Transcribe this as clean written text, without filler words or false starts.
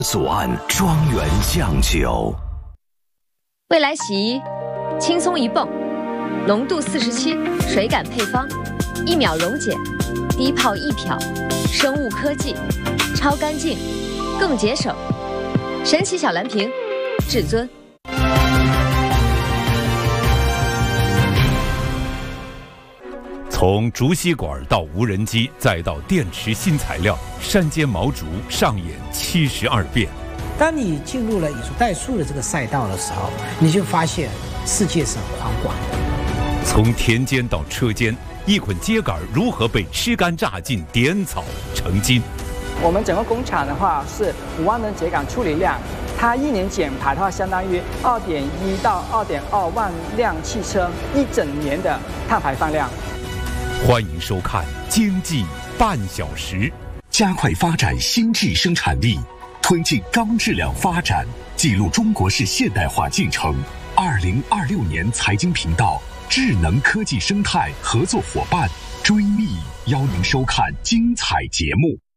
左岸庄园酱酒， 未来洗衣，轻松一泵，浓度47，水感配方，1秒溶解，低泡易漂，生物科技，超干净，更节省。神奇小蓝瓶，至尊。 从竹吸管到无人机，再到电池新材料，山间毛竹上演72变。 当你进入了以竹代数的这个赛道的时候，你就发现世界是很宽广的。 从田间到车间，一捆秸秆如何被吃干榨尽，点草成金？ 我们整个工厂的话是5万吨秸秆处理量，它1年减排的话相当于2.1到2.2万辆汽车1整年的碳排放量。 欢迎收看《经济半小时》。 加快发展新质生产力，推进高质量发展，记录中国式现代化进程。2026年财经频道智能科技生态合作伙伴追觅邀您收看精彩节目。